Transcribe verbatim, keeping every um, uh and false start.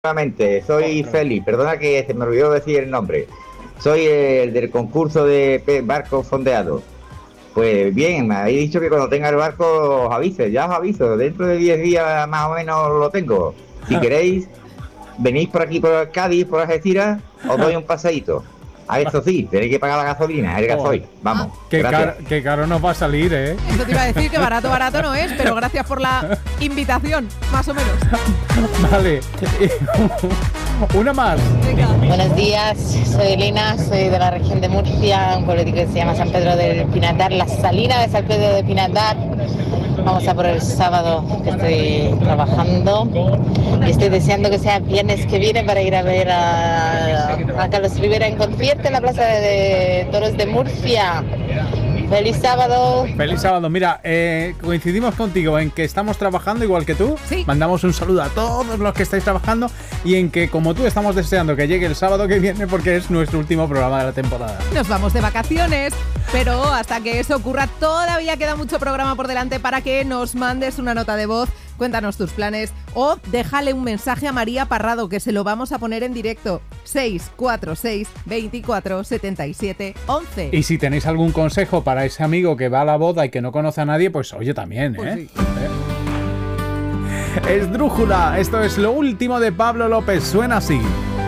Nuevamente, soy Félix, perdona que se me olvidó decir el nombre. Soy el del concurso de pe- barcos fondeados. Pues bien, me habéis dicho que cuando tenga el barco os avise, ya os aviso, dentro de diez días más o menos lo tengo. Si queréis, venís por aquí por Cádiz, por Algeciras, os doy un paseíto. A esto sí, tenéis que pagar la gasolina, el gasoil. Vamos, Qué gracias. caro, qué caro nos va a salir, ¿eh? Eso te iba a decir que barato, barato no es, pero gracias por la invitación, más o menos. Vale. Una más. Venga. Buenos días, soy Elena, soy de la región de Murcia, un pueblo que se llama San Pedro del Pinatar, la Salina de San Pedro del Pinatar. Vamos a por el sábado, que estoy trabajando y estoy deseando que sea viernes que viene para ir a ver a, a Carlos Rivera en concierto en la Plaza de, de Toros de Murcia. ¡Feliz sábado! Feliz sábado. Mira, eh, coincidimos contigo en que estamos trabajando igual que tú. Sí. Mandamos un saludo a todos los que estáis trabajando y en que, como tú, estamos deseando que llegue el sábado que viene porque es nuestro último programa de la temporada. Nos vamos de vacaciones, pero hasta que eso ocurra todavía queda mucho programa por delante para que nos mandes una nota de voz, cuéntanos tus planes o déjale un mensaje a María Parrado que se lo vamos a poner en directo. seis cuatro seis, veinticuatro, setenta y siete, once. Y si tenéis algún consejo para ese amigo que va a la boda y que no conoce a nadie, pues oye también, ¿eh? Pues sí. Esdrújula, esto es lo último de Pablo López, suena así.